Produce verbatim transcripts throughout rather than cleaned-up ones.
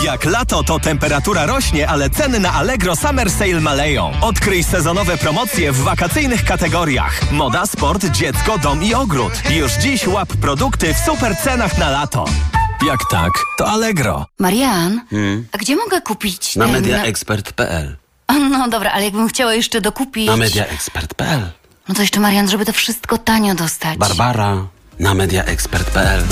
Jak lato, to temperatura rośnie, ale ceny na Allegro Summer Sale maleją. Odkryj sezonowe promocje w wakacyjnych kategoriach. Moda, sport, dziecko, dom i ogród. Już dziś łap produkty w super cenach na lato. Jak tak, to Allegro. Marian, Hmm? a gdzie mogę kupić... Na em, mediaexpert kropka p l. No dobra, ale jakbym chciała jeszcze dokupić... Na mediaexpert kropka p l. No to jeszcze, Marian, żeby to wszystko tanio dostać. Barbara. Na mediaexpert kropka p l.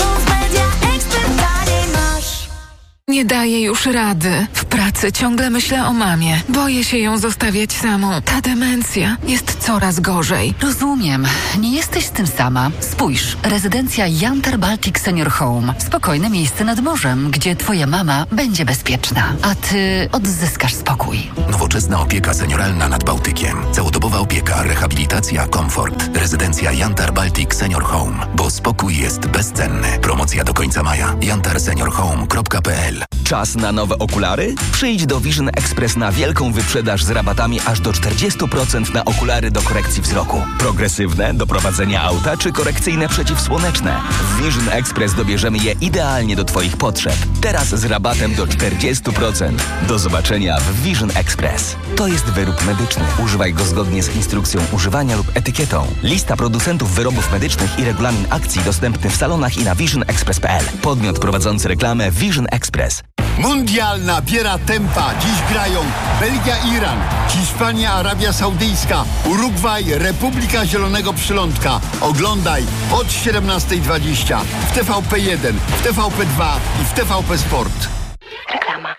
Nie daję już rady. W pracy ciągle myślę o mamie. Boję się ją zostawiać samą. Ta demencja jest coraz gorzej. Rozumiem. Nie jesteś z tym sama. Spójrz. Rezydencja Jantar Baltic Senior Home. Spokojne miejsce nad morzem, gdzie twoja mama będzie bezpieczna, a ty odzyskasz spokój. Nowoczesna opieka senioralna nad Bałtykiem. Całodobowa opieka, rehabilitacja, komfort. Rezydencja Jantar Baltic Senior Home. Bo spokój jest bezcenny. Promocja do końca maja. jantar senior home kropka p l. Czas na nowe okulary? Przyjdź do Vision Express na wielką wyprzedaż z rabatami aż do czterdzieści procent na okulary do korekcji wzroku. Progresywne, do prowadzenia auta czy korekcyjne przeciwsłoneczne. W Vision Express dobierzemy je idealnie do twoich potrzeb. Teraz z rabatem do czterdzieści procent. Do zobaczenia w Vision Express. To jest wyrób medyczny. Używaj go zgodnie z instrukcją używania lub etykietą. Lista producentów wyrobów medycznych i regulamin akcji dostępny w salonach i na vision express kropka p l. Podmiot prowadzący reklamę Vision Express. Mundial nabiera tempa. Dziś grają Belgia, Iran, Hiszpania, Arabia Saudyjska, Urugwaj, Republika Zielonego Przylądka. Oglądaj od siedemnasta dwadzieścia w T V P jeden, w T V P dwa i w T V P Sport. Reklama.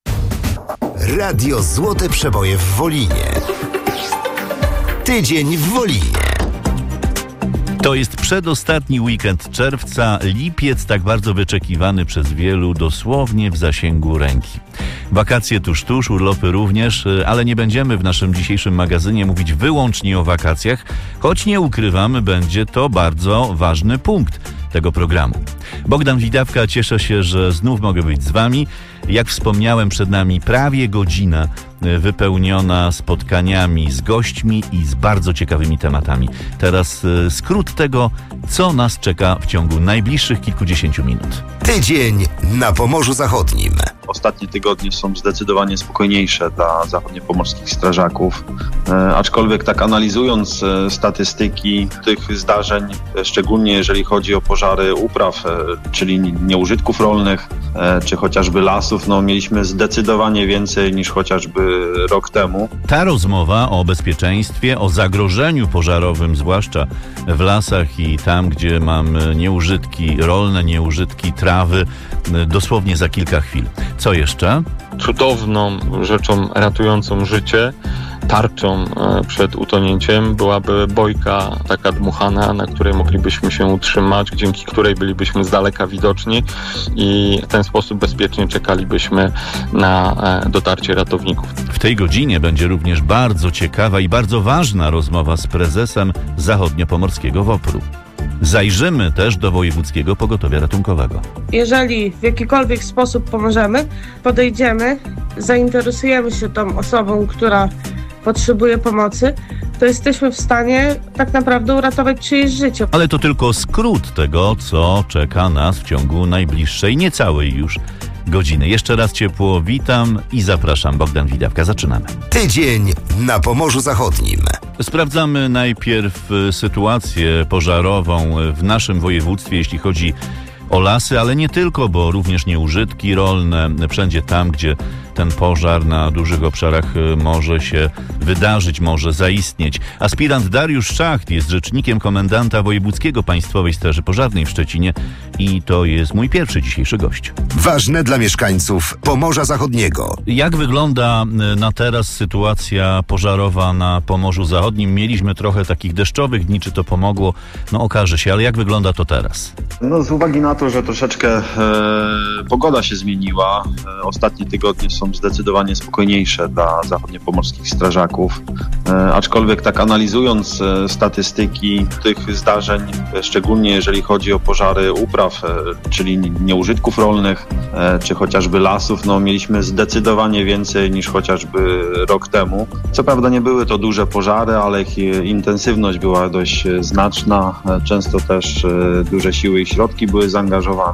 Radio Złote Przeboje w Wolinie. Tydzień w Wolinie. To jest przedostatni weekend czerwca, lipiec tak bardzo wyczekiwany przez wielu, dosłownie w zasięgu ręki. Wakacje tuż, tuż, urlopy również, ale nie będziemy w naszym dzisiejszym magazynie mówić wyłącznie o wakacjach, choć nie ukrywamy, będzie to bardzo ważny punkt tego programu. Bogdan Widawka, cieszę się, że znów mogę być z wami. Jak wspomniałem, przed nami prawie godzina wypełniona spotkaniami z gośćmi i z bardzo ciekawymi tematami. Teraz e, skrót tego, co nas czeka w ciągu najbliższych kilkudziesięciu minut. Tydzień na Pomorzu Zachodnim. Ostatnie tygodnie są zdecydowanie spokojniejsze dla zachodniopomorskich strażaków, e, aczkolwiek tak analizując e, statystyki tych zdarzeń, e, szczególnie jeżeli chodzi o pożary upraw, e, czyli nieużytków rolnych, e, czy chociażby lasów, no mieliśmy zdecydowanie więcej niż chociażby rok temu. Ta rozmowa o bezpieczeństwie, o zagrożeniu pożarowym, zwłaszcza w lasach i tam, gdzie mamy nieużytki rolne, nieużytki trawy, dosłownie za kilka chwil. Co jeszcze? Cudowną rzeczą ratującą życie, tarczą przed utonięciem byłaby bojka taka dmuchana, na której moglibyśmy się utrzymać, dzięki której bylibyśmy z daleka widoczni i w ten sposób bezpiecznie czekalibyśmy na dotarcie ratowników. W tej godzinie będzie również bardzo ciekawa i bardzo ważna rozmowa z prezesem Zachodniopomorskiego WOPR-u. Zajrzymy też do Wojewódzkiego Pogotowia Ratunkowego. Jeżeli w jakikolwiek sposób pomożemy, podejdziemy, zainteresujemy się tą osobą, która potrzebuje pomocy, to jesteśmy w stanie tak naprawdę uratować czyjeś życie. Ale to tylko skrót tego, co czeka nas w ciągu najbliższej, niecałej już godziny. Jeszcze raz ciepło witam i zapraszam. Bogdan Widawka. Zaczynamy. Tydzień na Pomorzu Zachodnim. Sprawdzamy najpierw sytuację pożarową w naszym województwie, jeśli chodzi o lasy, ale nie tylko, bo również nieużytki rolne, wszędzie tam, gdzie ten pożar na dużych obszarach może się wydarzyć, może zaistnieć. Aspirant Dariusz Szacht jest rzecznikiem komendanta Wojewódzkiego Państwowej Straży Pożarnej w Szczecinie i to jest mój pierwszy dzisiejszy gość. Ważne dla mieszkańców Pomorza Zachodniego. Jak wygląda na teraz sytuacja pożarowa na Pomorzu Zachodnim? Mieliśmy trochę takich deszczowych dni, czy to pomogło? No okaże się, ale jak wygląda to teraz? No z uwagi na to, że troszeczkę e, pogoda się zmieniła, e, ostatnie tygodnie są zdecydowanie spokojniejsze dla zachodniopomorskich strażaków, e, aczkolwiek tak analizując e, statystyki tych zdarzeń, e, szczególnie jeżeli chodzi o pożary upraw, e, czyli nieużytków rolnych, e, czy chociażby lasów, no mieliśmy zdecydowanie więcej niż chociażby rok temu. Co prawda nie były to duże pożary, ale ich intensywność była dość znaczna, e, często też e, duże siły i środki były zaangażowane.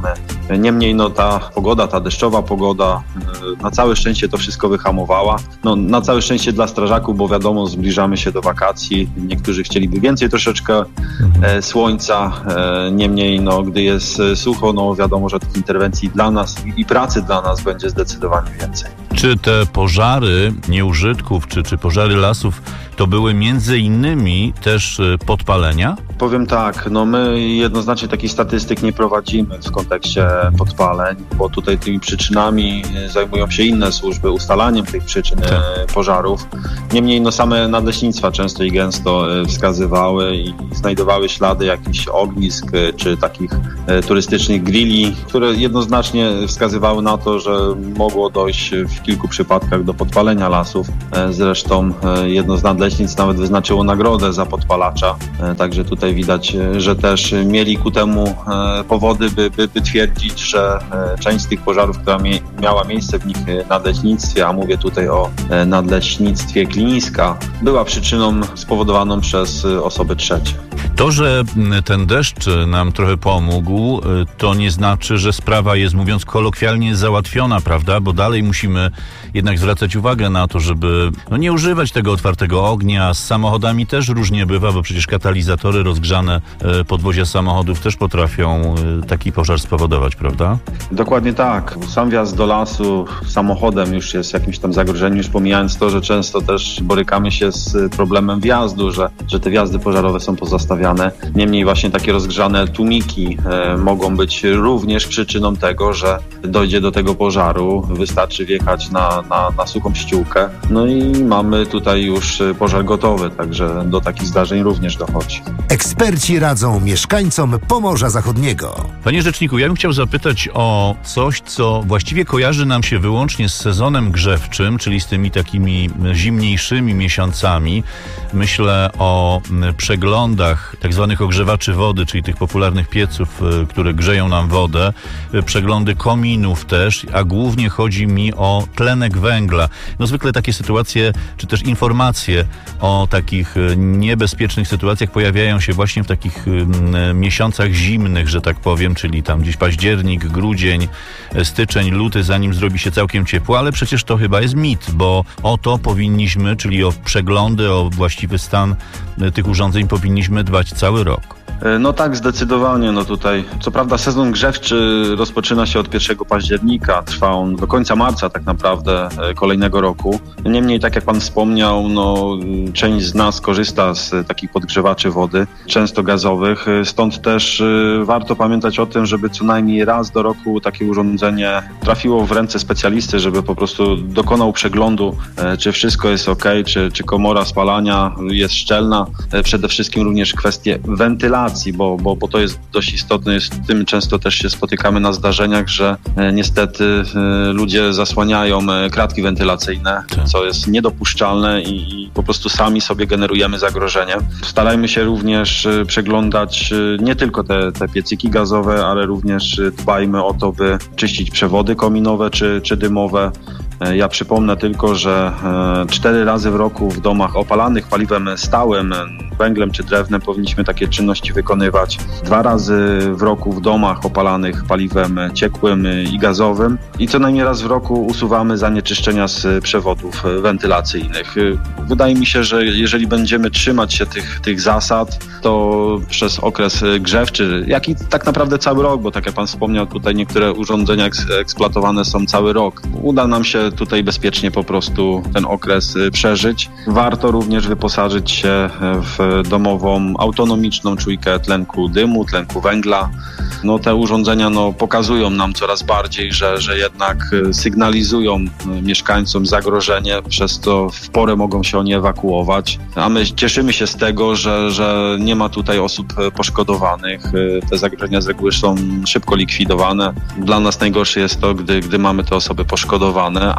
Niemniej no ta pogoda, ta deszczowa pogoda na całe szczęście to wszystko wyhamowała. No, na całe szczęście dla strażaków, bo wiadomo, zbliżamy się do wakacji. Niektórzy chcieliby więcej troszeczkę e, słońca. E, niemniej no, gdy jest sucho, no wiadomo, że tych interwencji dla nas i pracy dla nas będzie zdecydowanie więcej. Czy te pożary nieużytków, czy, czy pożary lasów, to były między innymi też podpalenia? Powiem tak, no my jednoznacznie takich statystyk nie prowadzimy w kontekście podpaleń, bo tutaj tymi przyczynami zajmują się inne służby, ustalaniem tych przyczyn tak. pożarów. Niemniej no same nadleśnictwa często i gęsto wskazywały i znajdowały ślady jakichś ognisk czy takich turystycznych grilli, które jednoznacznie wskazywały na to, że mogło dojść w kilku przypadkach do podpalenia lasów. Zresztą jedno z nadleśnictw nawet wyznaczyło nagrodę za podpalacza, także tutaj widać, że też mieli ku temu powody, by, by, by twierdzić, że część z tych pożarów, która mie- miała miejsce w nich nadleśnictwie, a mówię tutaj o nadleśnictwie Kliniska, była przyczyną spowodowaną przez osoby trzecie. To, że ten deszcz nam trochę pomógł, to nie znaczy, że sprawa jest, mówiąc kolokwialnie, załatwiona, prawda? Bo dalej musimy jednak zwracać uwagę na to, żeby no, nie używać tego otwartego ognia. Z samochodami też różnie bywa, bo przecież katalizatory rozgrzane podwozia samochodów też potrafią taki pożar spowodować, prawda? Dokładnie tak. Sam wjazd do lasu samochodem już jest jakimś tam zagrożeniem, już pomijając to, że często też borykamy się z problemem wjazdu, że, że te wjazdy pożarowe są pozastawiane. Niemniej właśnie takie rozgrzane tłumiki e, mogą być również przyczyną tego, że dojdzie do tego pożaru. Wystarczy wjechać na, na, na suchą ściółkę. No i mamy tutaj już pożar gotowy, także do takich zdarzeń również dochodzi. Eksperci radzą mieszkańcom Pomorza Zachodniego. Panie rzeczniku, ja bym chciał zapytać o coś, co właściwie kojarzy nam się wyłącznie z sezonem grzewczym, czyli z tymi takimi zimniejszymi miesiącami. Myślę o przeglądach tak zwanych ogrzewaczy wody, czyli tych popularnych pieców, które grzeją nam wodę, przeglądy kominów też, a głównie chodzi mi o tlenek węgla. No zwykle takie sytuacje, czy też informacje o takich niebezpiecznych sytuacjach pojawiają się właśnie w takich miesiącach zimnych, że tak powiem, czyli tam gdzieś październik, grudzień, styczeń, luty, zanim zrobi się całkiem ciepło, ale przecież to chyba jest mit, bo o to powinniśmy, czyli o przeglądy, o właściwy stan tych urządzeń powinniśmy dbać cały rok. No tak, zdecydowanie. No tutaj, co prawda sezon grzewczy rozpoczyna się od pierwszego października, trwa on do końca marca tak naprawdę kolejnego roku. Niemniej, tak jak pan wspomniał, no część z nas korzysta z takich podgrzewaczy wody, często gazowych, stąd też warto pamiętać o tym, żeby co najmniej raz do roku takie urządzenie trafiło w ręce specjalisty, żeby po prostu dokonał przeglądu, czy wszystko jest ok, czy, czy komora spalania jest szczelna. Przede wszystkim również kwestie wentylacji, Bo, bo, bo to jest dość istotne, z tym często też się spotykamy na zdarzeniach, że e, niestety e, ludzie zasłaniają e, kratki wentylacyjne, tak. co jest niedopuszczalne i, i po prostu sami sobie generujemy zagrożenie. Starajmy się również e, przeglądać e, nie tylko te, te piecyki gazowe, ale również e, dbajmy o to, by czyścić przewody kominowe czy, czy dymowe. E, ja przypomnę tylko, że e, cztery razy w roku w domach opalanych paliwem stałym, węglem czy drewnem powinniśmy takie czynności wykonywać. Dwa razy w roku w domach opalanych paliwem ciekłym i gazowym i co najmniej raz w roku usuwamy zanieczyszczenia z przewodów wentylacyjnych. Wydaje mi się, że jeżeli będziemy trzymać się tych, tych zasad, to przez okres grzewczy, jak i tak naprawdę cały rok, bo tak jak pan wspomniał, tutaj niektóre urządzenia eksploatowane są cały rok. Uda nam się tutaj bezpiecznie po prostu ten okres przeżyć. Warto również wyposażyć się w domową autonomiczną czujkę tlenku dymu, tlenku węgla. No te urządzenia no, pokazują nam coraz bardziej, że, że jednak sygnalizują mieszkańcom zagrożenie, przez co w porę mogą się oni ewakuować. A my cieszymy się z tego, że, że nie ma tutaj osób poszkodowanych. Te zagrożenia z reguły są szybko likwidowane. Dla nas najgorsze jest to, gdy, gdy mamy te osoby poszkodowane,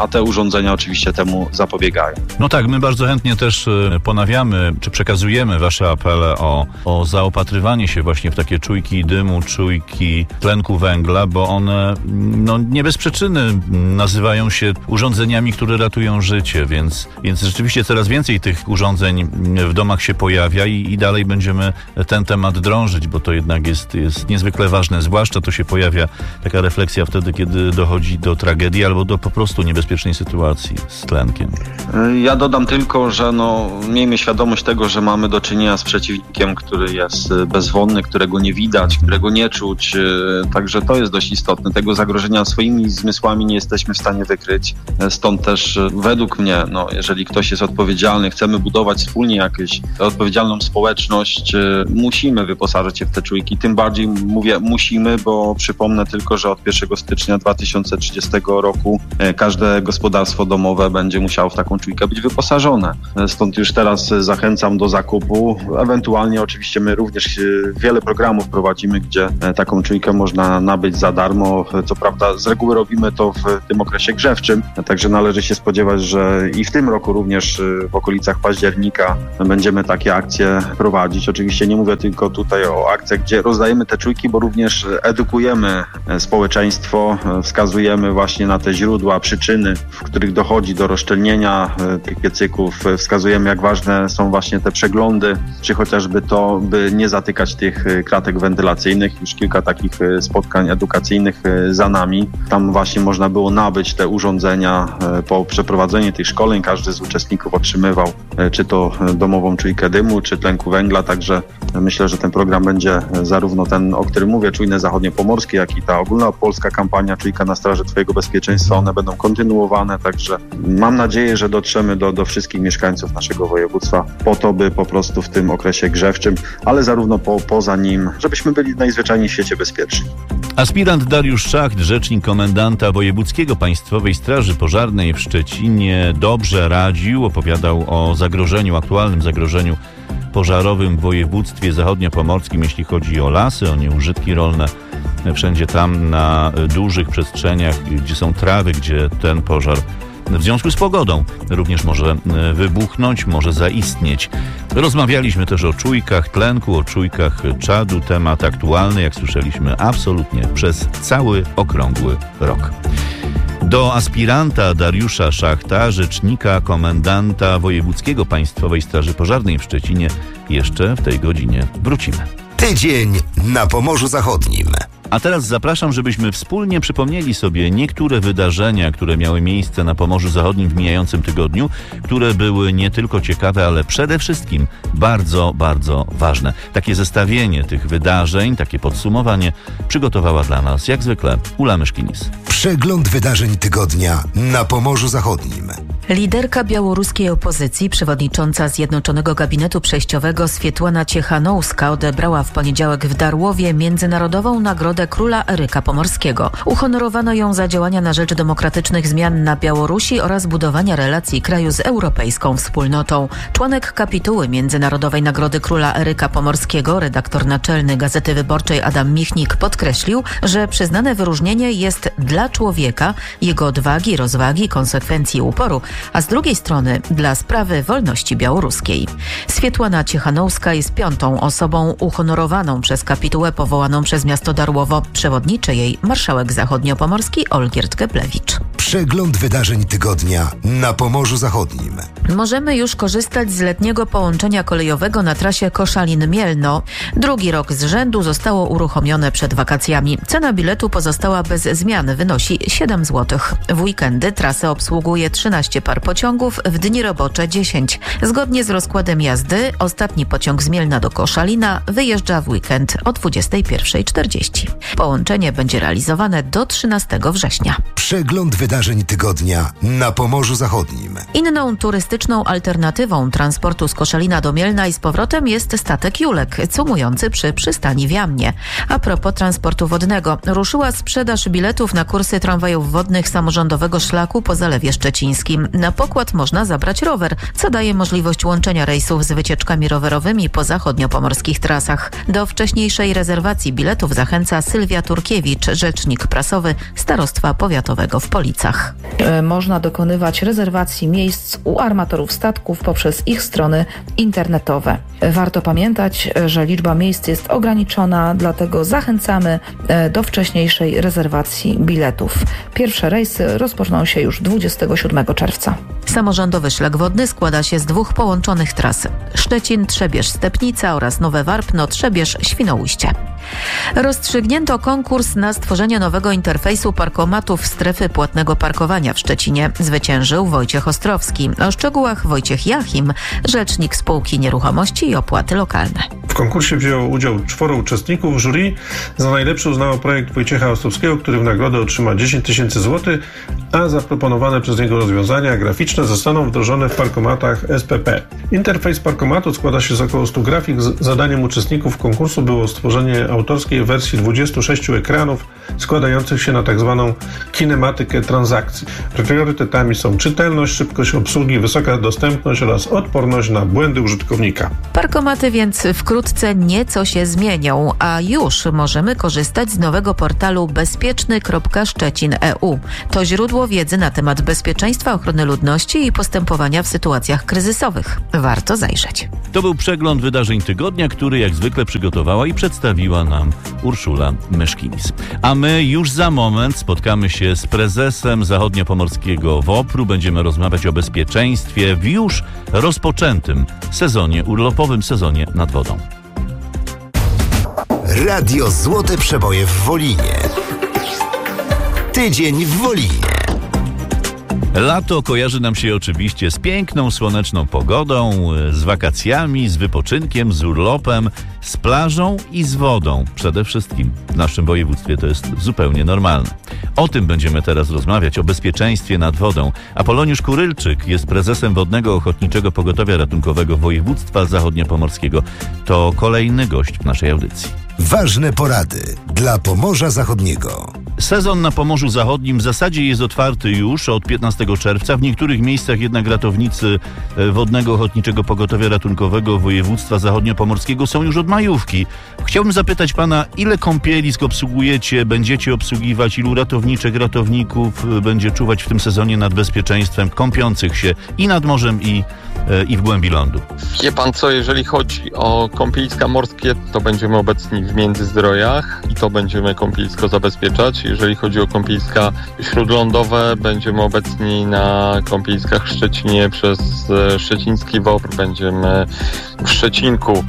a te urządzenia oczywiście temu zapobiegają. No tak, my bardzo chętnie też ponawiamy, czy przekazujemy wasze apele o, o zaopatrywanie się właśnie w takie czujki dymu, czujki tlenku węgla, bo one no, nie bez przyczyny nazywają się urządzeniami, które ratują życie, więc, więc rzeczywiście coraz więcej tych urządzeń w domach się pojawia i, i dalej będziemy ten temat drążyć, bo to jednak jest, jest niezwykle ważne, zwłaszcza to się pojawia taka refleksja wtedy, kiedy dochodzi do tragedii albo do po prostu niebezpiecznej sytuacji z tlenkiem. Ja dodam tylko, że no, miejmy świadomość tego, że mamy do czynienia z przeciwnikiem, który jest bezwonny, którego nie widać, którego nie czuć, także to jest dość istotne. Tego zagrożenia swoimi zmysłami nie jesteśmy w stanie wykryć, stąd też według mnie, no, jeżeli ktoś jest odpowiedzialny, chcemy budować wspólnie jakąś odpowiedzialną społeczność, musimy wyposażyć się w te czujki, tym bardziej mówię musimy, bo przypomnę tylko, że od pierwszego stycznia dwa tysiące trzydziestego roku każde gospodarstwo domowe będzie musiało w taką czujkę być wyposażone. Stąd już teraz zachęcam do zakupu. Ewentualnie oczywiście my również wiele programów prowadzimy, gdzie taką czujkę można nabyć za darmo. Co prawda z reguły robimy to w tym okresie grzewczym, także należy się spodziewać, że i w tym roku również w okolicach października będziemy takie akcje prowadzić. Oczywiście nie mówię tylko tutaj o akcjach, gdzie rozdajemy te czujki, bo również edukujemy społeczeństwo, wskazujemy właśnie na te źródła, przyczyny, w których dochodzi do rozszczelnienia tych piecyków. Wskazujemy, jak ważne są właśnie te przeglądy, czy chociażby to, by nie zatykać tych kratek wentylacyjnych. Już kilka takich spotkań edukacyjnych za nami. Tam właśnie można było nabyć te urządzenia po przeprowadzeniu tych szkoleń. Każdy z uczestników otrzymywał czy to domową czujkę dymu, czy tlenku węgla, także myślę, że ten program będzie zarówno ten, o którym mówię, Czujne Zachodniopomorskie, jak i ta ogólnopolska kampania Czujka na straży Twojego bezpieczeństwa, one będą kontynuowane, także mam nadzieję, że dotrzemy do, do wszystkich mieszkańców naszego województwa po to, by po prostu w tym okresie grzewczym, ale zarówno po, poza nim, żebyśmy byli najzwyczajniej w świecie bezpieczni. Aspirant Dariusz Szacht, rzecznik komendanta wojewódzkiego Państwowej Straży Pożarnej w Szczecinie, dobrze radził, opowiadał o zagrożeniu, aktualnym zagrożeniu pożarowym w województwie zachodniopomorskim, jeśli chodzi o lasy, o nieużytki rolne. Wszędzie tam na dużych przestrzeniach, gdzie są trawy, gdzie ten pożar w związku z pogodą również może wybuchnąć, może zaistnieć. Rozmawialiśmy też o czujkach tlenku, o czujkach czadu. Temat aktualny, jak słyszeliśmy, absolutnie przez cały okrągły rok. Do aspiranta Dariusza Szachta, rzecznika komendanta wojewódzkiego Państwowej Straży Pożarnej w Szczecinie, jeszcze w tej godzinie wrócimy. Tydzień na Pomorzu Zachodnim. A teraz zapraszam, żebyśmy wspólnie przypomnieli sobie niektóre wydarzenia, które miały miejsce na Pomorzu Zachodnim w mijającym tygodniu, które były nie tylko ciekawe, ale przede wszystkim bardzo, bardzo ważne. Takie zestawienie tych wydarzeń, takie podsumowanie przygotowała dla nas, jak zwykle, Ula Myszkinis. Przegląd wydarzeń tygodnia na Pomorzu Zachodnim. Liderka białoruskiej opozycji, przewodnicząca Zjednoczonego Gabinetu Przejściowego Swietłana Ciechanowska odebrała w poniedziałek w Darłowie Międzynarodową Nagrodę Króla Eryka Pomorskiego. Uhonorowano ją za działania na rzecz demokratycznych zmian na Białorusi oraz budowania relacji kraju z europejską wspólnotą. Członek kapituły Międzynarodowej Nagrody Króla Eryka Pomorskiego, redaktor naczelny Gazety Wyborczej Adam Michnik podkreślił, że przyznane wyróżnienie jest dla człowieka, jego odwagi, rozwagi, konsekwencji i uporu, a z drugiej strony dla sprawy wolności białoruskiej. Swietłana Ciechanowska jest piątą osobą uhonorowaną przez kapitułę powołaną przez miasto Darłowo. Przewodniczy jej marszałek zachodniopomorski Olgierd Geblewicz. Przegląd wydarzeń tygodnia na Pomorzu Zachodnim. Możemy już korzystać z letniego połączenia kolejowego na trasie Koszalin-Mielno. Drugi rok z rzędu zostało uruchomione przed wakacjami. Cena biletu pozostała bez zmian, wynosi siedem złotych. W weekendy trasę obsługuje trzynaście par pociągów, w dni robocze dziesięć. Zgodnie z rozkładem jazdy ostatni pociąg z Mielna do Koszalina wyjeżdża w weekend o dwudziestej pierwszej czterdzieści. Połączenie będzie realizowane do trzynastego września. Przegląd wydarzeń tygodnia na Pomorzu Zachodnim. Inną turystyczną alternatywą transportu z Koszalina do Mielna i z powrotem jest statek Julek, cumujący przy przystani w Jamnie. A propos transportu wodnego, ruszyła sprzedaż biletów na kursy tramwajów wodnych samorządowego szlaku po Zalewie Szczecińskim. Na pokład można zabrać rower, co daje możliwość łączenia rejsów z wycieczkami rowerowymi po zachodniopomorskich trasach. Do wcześniejszej rezerwacji biletów zachęca Sylwia Turkiewicz, rzecznik prasowy Starostwa Powiatowego w Policach. Gliwicach. Można dokonywać rezerwacji miejsc u armatorów statków poprzez ich strony internetowe. Warto pamiętać, że liczba miejsc jest ograniczona, dlatego zachęcamy do wcześniejszej rezerwacji biletów. Pierwsze rejsy rozpoczną się już dwudziestego siódmego czerwca. Samorządowy szlak wodny składa się z dwóch połączonych tras: Szczecin-Trzebież-Stepnica oraz Nowe Warpno-Trzebież-Świnoujście. Rozstrzygnięto konkurs na stworzenie nowego interfejsu parkomatów strefy płatnego parkowania w Szczecinie. Zwyciężył Wojciech Ostrowski. O szczegółach Wojciech Jachim, rzecznik spółki Nieruchomości i Opłaty Lokalne. W konkursie wzięło udział czworo uczestników. Jury za najlepszy uznało projekt Wojciecha Ostrowskiego, który w nagrodę otrzyma dziesięć tysięcy złotych, a zaproponowane przez niego rozwiązania graficzne zostaną wdrożone w parkomatach S P P. Interfejs parkomatu składa się z około stu grafik. Zadaniem uczestników konkursu było stworzenie autorskiej wersji dwudziestu sześciu ekranów składających się na tzw. kinematykę transakcji. Priorytetami są czytelność, szybkość obsługi, wysoka dostępność oraz odporność na błędy użytkownika. Parkomaty więc wkrótce nieco się zmienią, a już możemy korzystać z nowego portalu bezpieczny kropka szczecin kropka e u. To źródło wiedzy na temat bezpieczeństwa, ochrony ludności i postępowania w sytuacjach kryzysowych. Warto zajrzeć. To był przegląd wydarzeń tygodnia, który jak zwykle przygotowała i przedstawiła nam Urszula Myszkinis. A my już za moment spotkamy się z prezesem zachodniopomorskiego WOPR-u. Będziemy rozmawiać o bezpieczeństwie w już rozpoczętym sezonie, urlopowym sezonie nad wodą. Radio Złote Przeboje w Wolinie. Tydzień w Wolinie. Lato kojarzy nam się oczywiście z piękną, słoneczną pogodą, z wakacjami, z wypoczynkiem, z urlopem, z plażą i z wodą. Przede wszystkim w naszym województwie to jest zupełnie normalne. O tym będziemy teraz rozmawiać, o bezpieczeństwie nad wodą. Apoloniusz Kurylczyk jest prezesem Wodnego Ochotniczego Pogotowia Ratunkowego Województwa Zachodniopomorskiego. To kolejny gość w naszej audycji. Ważne porady dla Pomorza Zachodniego. Sezon na Pomorzu Zachodnim w zasadzie jest otwarty już od piętnastego czerwca. W niektórych miejscach jednak ratownicy Wodnego Ochotniczego Pogotowia Ratunkowego Województwa Zachodniopomorskiego są już od majówki. Chciałbym zapytać pana, ile kąpielisk obsługujecie, będziecie obsługiwać, ilu ratowniczek, ratowników będzie czuwać w tym sezonie nad bezpieczeństwem kąpiących się i nad morzem, i, i w głębi lądu? Wie pan co, jeżeli chodzi o kąpieliska morskie, to będziemy obecni w Międzyzdrojach i to będziemy kąpielisko zabezpieczać. Jeżeli chodzi o kąpieliska śródlądowe, będziemy obecni na kąpieliskach w Szczecinie przez szczeciński WOPR, będziemy w Szczecinku,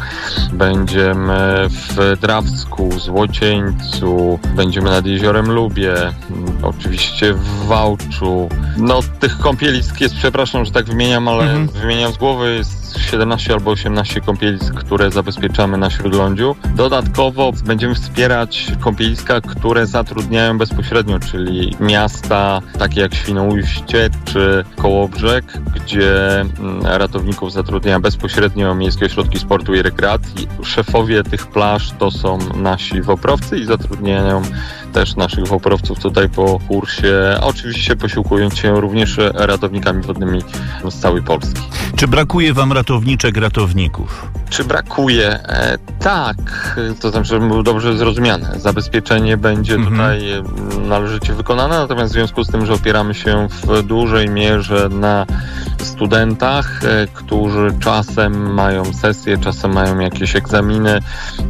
będziemy w Drawsku, Złocieńcu, będziemy nad Jeziorem Lubie, oczywiście w Wałczu. No tych kąpielisk jest, przepraszam, że tak wymieniam, ale mhm. wymieniam z głowy, jest siedemnaście albo osiemnaście kąpielisk, które zabezpieczamy na śródlądziu. Dodatkowo będziemy wspierać kąpieliska, które zatrudniają bezpośrednio, czyli miasta takie jak Świnoujście czy Kołobrzeg, gdzie ratowników zatrudniają bezpośrednio Miejskie Ośrodki Sportu i Rekreacji. Szefowie tych plaż to są nasi woprowcy i zatrudniają też naszych woprowców tutaj po kursie, a oczywiście posiłkując się również ratownikami wodnymi z całej Polski. Czy brakuje wam ratowniczek, ratowników? Czy brakuje? E, tak, to znaczy, żeby było dobrze zrozumiane. Zabezpieczenie będzie mhm. tutaj należycie wykonane, natomiast w związku z tym, że opieramy się w dużej mierze na studentach, e, którzy czasem mają sesje, czasem mają jakieś egzaminy e,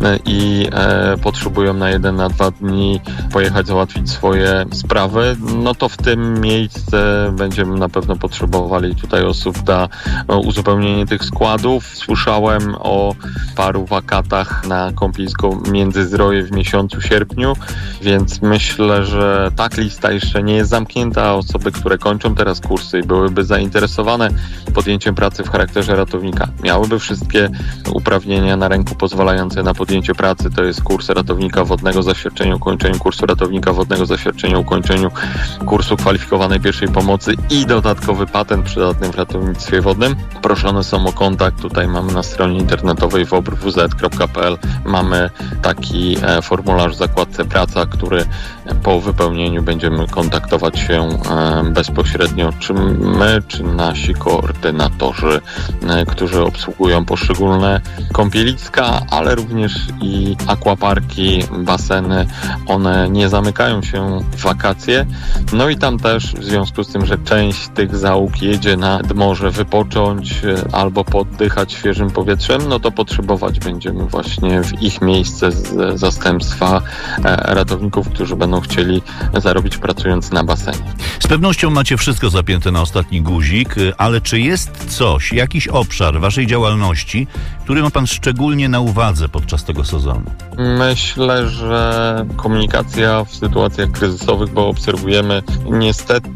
i e, potrzebują na jeden, na dwa dni pojechać załatwić swoje sprawy, no to w tym miejsce będziemy na pewno potrzebowali tutaj osób na uzupełnienie tych składów. Słyszałem o paru wakatach na kąpielisko Międzyzdroje w miesiącu sierpniu, więc myślę, że tak lista jeszcze nie jest zamknięta. Osoby, które kończą teraz kursy i byłyby zainteresowane podjęciem pracy w charakterze ratownika, miałyby wszystkie uprawnienia na ręku pozwalające na podjęcie pracy. To jest kurs ratownika wodnego, zaświadczenie o ukończeniu kursu ratownika wodnego, zaświadczenie o ukończeniu kursu kwalifikowanej pierwszej pomocy i dodatkowy patent przydatny w ratownictwie wodnym. Proszone są o kontakt. Tutaj mamy na stronie internetowej w o b r w z kropka p l mamy taki e, formularz w zakładce praca, który po wypełnieniu będziemy kontaktować się e, bezpośrednio, czy my, czy nasi koordynatorzy, e, którzy obsługują poszczególne kąpieliska, ale również i aquaparki, baseny. One nie zamykają się w wakacje, No i tam też w związku z tym, że część tych załóg jedzie nad morze wypocząć albo poddychać świeżym powietrzem, no to potrzebować będziemy właśnie w ich miejsce z zastępstwa ratowników, którzy będą chcieli zarobić pracując na basenie. Z pewnością macie wszystko zapięte na ostatni guzik, ale czy jest coś, jakiś obszar waszej działalności, który ma pan szczególnie na uwadze podczas tego sezonu? Myślę, że komunikacja w sytuacjach kryzysowych, bo obserwujemy niestety,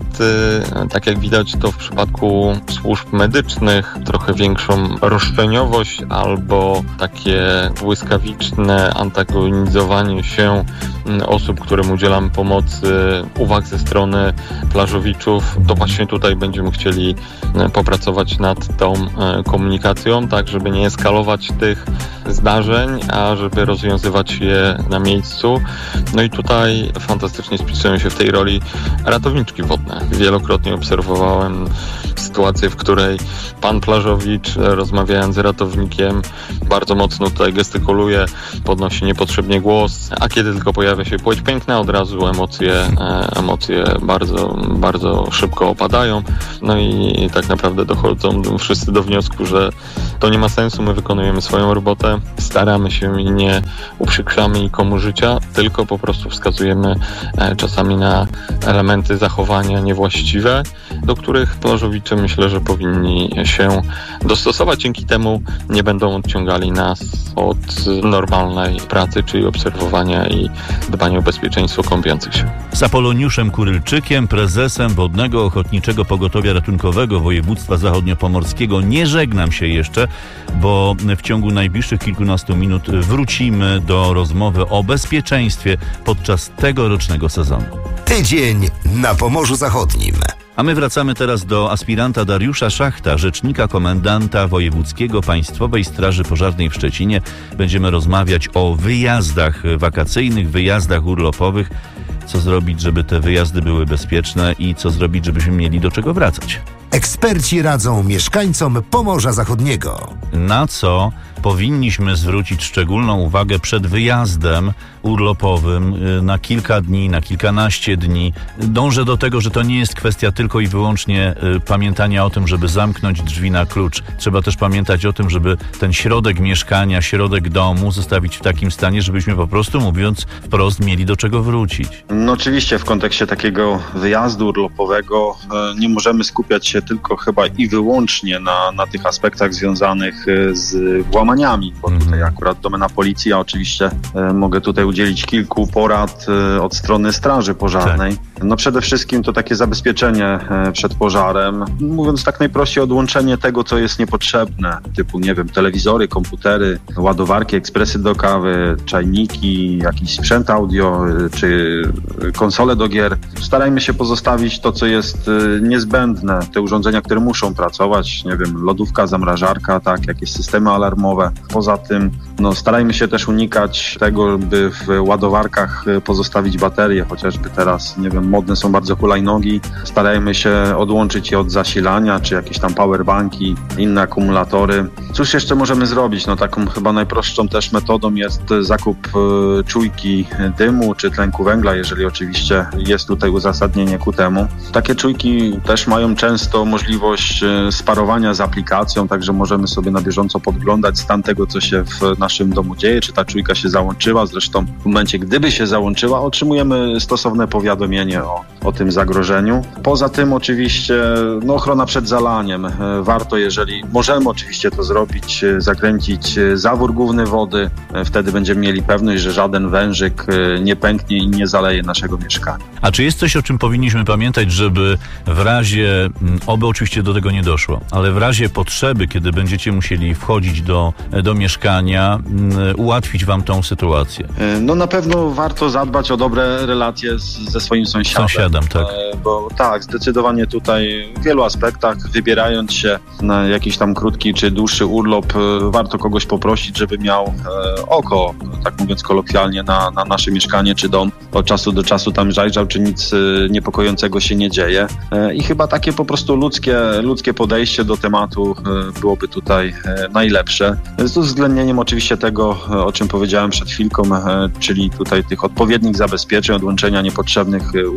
tak jak widać to w przypadku służb medycznych, trochę większą roszczeniowość albo takie błyskawiczne antagonizowanie się osób, którym udzielamy pomocy, uwag ze strony plażowiczów. To właśnie tutaj będziemy chcieli popracować nad tą komunikacją, tak żeby nie eskalować tych zdarzeń, a żeby rozwiązywać je na miejscu. No i tutaj fantastycznie spisują się w tej roli ratowniczki wodne. Wielokrotnie obserwowałem sytuację, w której pan plażowicz, rozmawiając z ratownikiem, bardzo mocno tutaj gestykuluje, podnosi niepotrzebnie głos, a kiedy tylko pojawia się płeć piękna, od razu emocje, emocje bardzo, bardzo szybko opadają. No i tak naprawdę dochodzą wszyscy do wniosku, że to nie ma sensu, my wykonujemy swoją robotę, staramy się i nie uprzykrzamy nikomu życia, tylko po prostu wskazujemy czasami na elementy zachowania niewłaściwe, do których plażowicze myślę, że powinni się dostosować. Dzięki temu nie będą odciągali nas od normalnej pracy, czyli obserwowania i dbania o bezpieczeństwo kąpiących się. Z Apoloniuszem Kurylczykiem, prezesem Wodnego Ochotniczego Pogotowia Ratunkowego Województwa Zachodniopomorskiego nie żegnam się jeszcze, bo w ciągu najbliższych kilkunastu minut wrócimy do rozmowy o bezpieczeństwie podczas tegorocznego sezonu. Tydzień na Pomorzu Zachodnim. A my wracamy teraz do aspiranta Dariusza Szachta, rzecznika komendanta wojewódzkiego Państwowej Straży Pożarnej w Szczecinie. Będziemy rozmawiać o wyjazdach wakacyjnych, wyjazdach urlopowych. Co zrobić, żeby te wyjazdy były bezpieczne i co zrobić, żebyśmy mieli do czego wracać. Eksperci radzą mieszkańcom Pomorza Zachodniego. Na co powinniśmy zwrócić szczególną uwagę przed wyjazdem urlopowym na kilka dni, na kilkanaście dni. Dążę do tego, że to nie jest kwestia tylko i wyłącznie pamiętania o tym, żeby zamknąć drzwi na klucz. Trzeba też pamiętać o tym, żeby ten środek mieszkania, środek domu zostawić w takim stanie, żebyśmy po prostu, mówiąc wprost, mieli do czego wrócić. No oczywiście w kontekście takiego wyjazdu urlopowego nie możemy skupiać się tylko chyba i wyłącznie na, na tych aspektach związanych z włamaniami, bo mm. tutaj akurat domena policji, ja oczywiście e, mogę tutaj udzielić kilku porad e, od strony Straży Pożarnej. Tak. No przede wszystkim to takie zabezpieczenie e, przed pożarem, mówiąc tak najprościej, odłączenie tego, co jest niepotrzebne, typu, nie wiem, telewizory, komputery, ładowarki, ekspresy do kawy, czajniki, jakiś sprzęt audio, e, czy konsole do gier. Starajmy się pozostawić to, co jest e, niezbędne, te urządzenia, które muszą pracować, nie wiem, lodówka, zamrażarka, tak, jakieś systemy alarmowe. Poza tym, no, starajmy się też unikać tego, by w ładowarkach pozostawić baterie, chociażby teraz, nie wiem, modne są bardzo hulajnogi. Starajmy się odłączyć je od zasilania, czy jakieś tam powerbanki, inne akumulatory. Cóż jeszcze możemy zrobić? No taką chyba najprostszą też metodą jest zakup y, czujki dymu, czy tlenku węgla, jeżeli oczywiście jest tutaj uzasadnienie ku temu. Takie czujki też mają często możliwość y, sparowania z aplikacją, także możemy sobie na bieżąco podglądać stan tego, co się w naszym domu dzieje, czy ta czujka się załączyła. Zresztą w momencie, gdyby się załączyła, otrzymujemy stosowne powiadomienie o, o tym zagrożeniu. Poza tym oczywiście no, ochrona przed zalaniem. Warto, jeżeli możemy oczywiście to zrobić, zakręcić zawór główny wody. Wtedy będziemy mieli pewność, że żaden wężyk nie pęknie i nie zaleje naszego mieszkania. A czy jest coś, o czym powinniśmy pamiętać, żeby w razie, oby oczywiście do tego nie doszło, ale w razie potrzeby, kiedy będziecie musieli wchodzić do, do mieszkania, ułatwić wam tą sytuację? No na pewno warto zadbać o dobre relacje z, ze swoim sąsiadem. Sąsiadem, tak. Bo tak, zdecydowanie tutaj w wielu aspektach, wybierając się na jakiś tam krótki czy dłuższy urlop, warto kogoś poprosić, żeby miał e, oko, tak mówiąc kolokwialnie, na, na nasze mieszkanie czy dom. Od czasu do czasu tam zajrzał, czy nic e, niepokojącego się nie dzieje. E, I chyba takie po prostu ludzkie, ludzkie podejście do tematu e, byłoby tutaj e, najlepsze. Z uwzględnieniem oczywiście tego, o czym powiedziałem przed chwilką, e, czyli tutaj tych odpowiednich zabezpieczeń, odłączenia niepotrzebnych urządzeń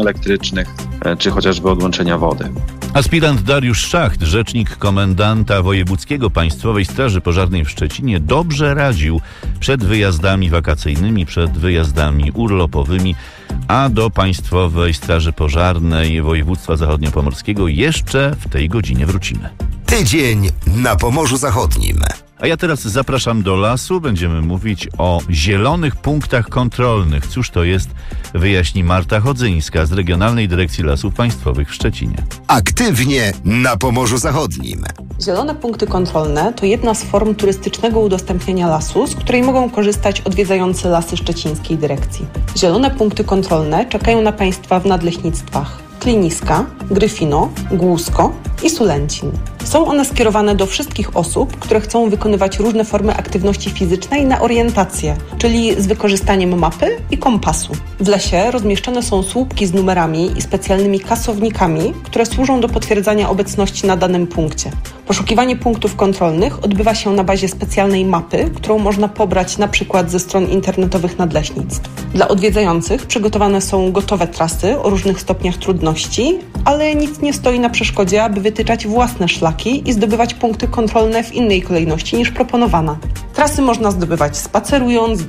elektrycznych, czy chociażby odłączenia wody. Aspirant Dariusz Szacht, rzecznik komendanta wojewódzkiego Państwowej Straży Pożarnej w Szczecinie, dobrze radził przed wyjazdami wakacyjnymi, przed wyjazdami urlopowymi, a do Państwowej Straży Pożarnej Województwa Zachodniopomorskiego jeszcze w tej godzinie wrócimy. Tydzień na Pomorzu Zachodnim. A ja teraz zapraszam do lasu. Będziemy mówić o zielonych punktach kontrolnych. Cóż to jest, wyjaśni Marta Chodzyńska z Regionalnej Dyrekcji Lasów Państwowych w Szczecinie. Aktywnie na Pomorzu Zachodnim. Zielone punkty kontrolne to jedna z form turystycznego udostępniania lasu, z której mogą korzystać odwiedzający lasy szczecińskiej dyrekcji. Zielone punkty kontrolne czekają na Państwa w nadleśnictwach Kliniska, Gryfino, Głusko i Sulęcin. Są one skierowane do wszystkich osób, które chcą wykonywać różne formy aktywności fizycznej na orientację, czyli z wykorzystaniem mapy i kompasu. W lesie rozmieszczone są słupki z numerami i specjalnymi kasownikami, które służą do potwierdzania obecności na danym punkcie. Poszukiwanie punktów kontrolnych odbywa się na bazie specjalnej mapy, którą można pobrać na przykład ze stron internetowych nadleśnictw. Dla odwiedzających przygotowane są gotowe trasy o różnych stopniach trudności, ale nic nie stoi na przeszkodzie, aby wytyczać własne szlaki i zdobywać punkty kontrolne w innej kolejności niż proponowana. Trasy można zdobywać spacerując,